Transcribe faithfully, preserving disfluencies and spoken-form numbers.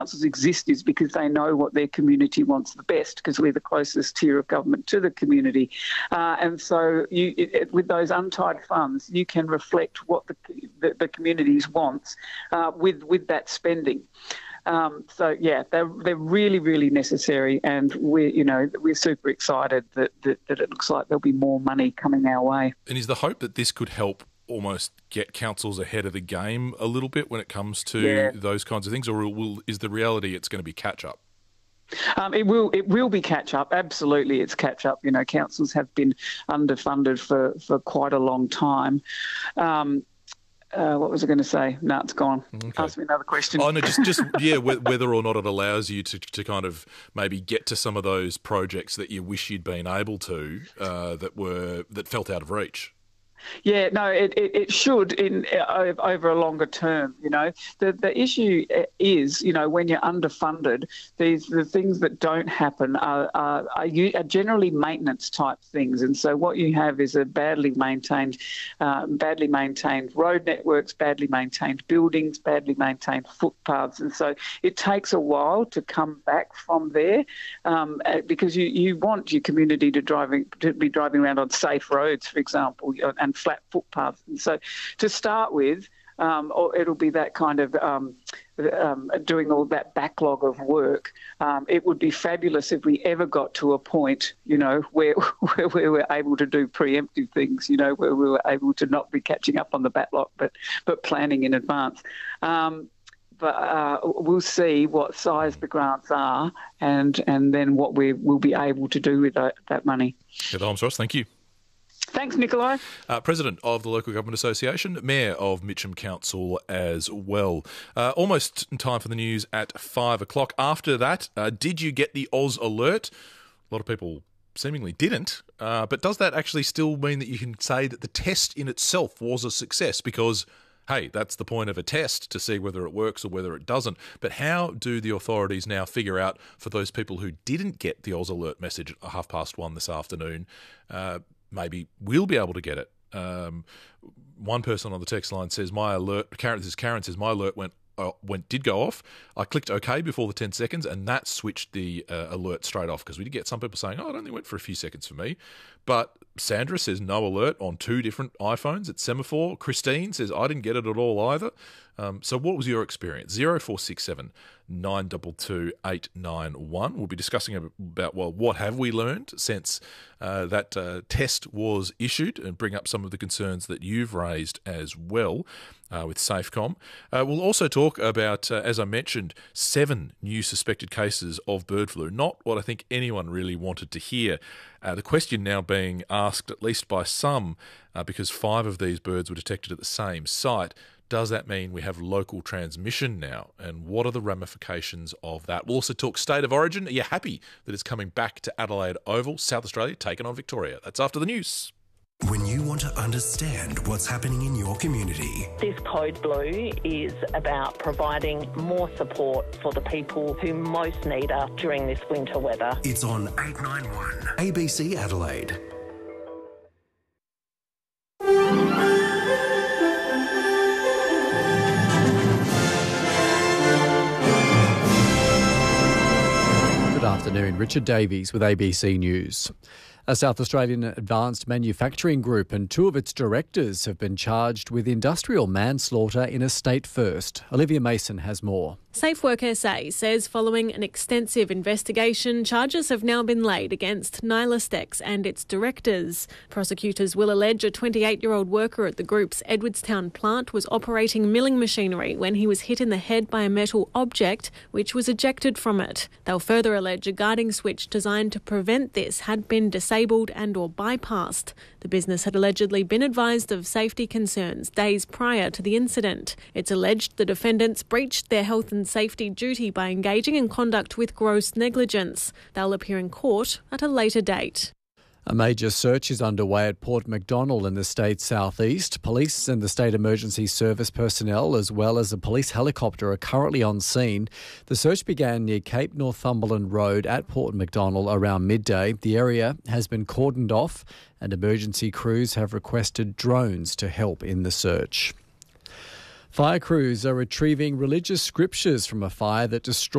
councils exist is because they know what their community wants the best, because we're the closest tier of government to the community. Uh, and so you, it, it, with those untied funds, you can reflect what the, the, the communities wants uh, with, with that spending. Um, so yeah, they're they're really really necessary, and we're you know we're super excited that, that that it looks like there'll be more money coming our way. And is the hope that this could help almost get councils ahead of the game a little bit when it comes to Yeah. those kinds of things, or will, is the reality it's going to be catch up? Um, it will it will be catch up. Absolutely, it's catch up. You know, councils have been underfunded for for quite a long time. Um, Uh, what was I going to say? No, it's gone. Okay. Ask me another question. Oh, no, just, just yeah, whether or not it allows you to, to kind of maybe get to some of those projects that you wish you'd been able to uh, that were that felt out of reach. Yeah, no, it, it, it should in uh, over a longer term. You know, the the issue is, you know, when you're underfunded, these the things that don't happen are, are, are, are generally maintenance type things, and so what you have is a badly maintained, uh, badly maintained road networks, badly maintained buildings, badly maintained footpaths, and so it takes a while to come back from there, um, because you, you want your community to driving to be driving around on safe roads, for example, and flat footpaths. And so to start with, um, or it'll be that kind of um, um, doing all that backlog of work. Um, it would be fabulous if we ever got to a point, you know, where, where we were able to do preemptive things, you know, where we were able to not be catching up on the backlog, but, but planning in advance. Um, But uh, we'll see what size the grants are, and and then what we will be able to do with that, that money. Heather Holmes-Ross, thank you. Thanks, Nikolai. Uh, President of the Local Government Association, Mayor of Mitcham Council as well. Uh, almost in time for the news at five o'clock. After that, uh, did you get the Oz alert? A lot of people seemingly didn't, uh, but does that actually still mean that you can say that the test in itself was a success? Because, hey, that's the point of a test, to see whether it works or whether it doesn't. But how do the authorities now figure out, for those people who didn't get the Oz alert message at half past one this afternoon, uh, maybe we'll be able to get it? Um, one person on the text line says, my alert, Karen, this is Karen says, my alert went, uh, went did go off. I clicked OK before the ten seconds, and that switched the uh, alert straight off, because we did get some people saying, oh, it only went for a few seconds for me. But Sandra says no alert on two different iPhones at semaphore. Christine says I didn't get it at all either. Um, so what was your experience? zero four six seven nine two two eight nine one. We'll be discussing about, well, what have we learned since uh, that uh, test was issued, and bring up some of the concerns that you've raised as well uh, with Safecom. Uh, we'll also talk about, uh, as I mentioned, seven new suspected cases of bird flu. Not what I think anyone really wanted to hear. Uh, the question now being asked, at least by some, uh, because five of these birds were detected at the same site, does that mean we have local transmission now? And what are the ramifications of that? We'll also talk state of origin. Are you happy that it's coming back to Adelaide Oval, South Australia, taking on Victoria? That's after the news. When you want to understand what's happening in your community. This Code Blue is about providing more support for the people who most need us during this winter weather. It's on eight ninety-one A B C Adelaide. Good afternoon, Richard Davies with A B C News. A South Australian advanced manufacturing group and two of its directors have been charged with industrial manslaughter in a state first. Olivia Mason has more. SafeWork S A says following an extensive investigation, charges have now been laid against Nylastex and its directors. Prosecutors will allege a twenty-eight-year-old worker at the group's Edwardstown plant was operating milling machinery when he was hit in the head by a metal object which was ejected from it. They'll further allege a guarding switch designed to prevent this had been disabled and or bypassed. The business had allegedly been advised of safety concerns days prior to the incident. It's alleged the defendants breached their health and safety duty by engaging in conduct with gross negligence. They'll appear in court at a later date. A major search is underway at Port Macdonnell in the state's southeast. Police and the State Emergency Service personnel, as well as a police helicopter, are currently on scene. The search began near Cape Northumberland Road at Port Macdonnell around midday. The area has been cordoned off and emergency crews have requested drones to help in the search. Fire crews are retrieving religious scriptures from a fire that destroyed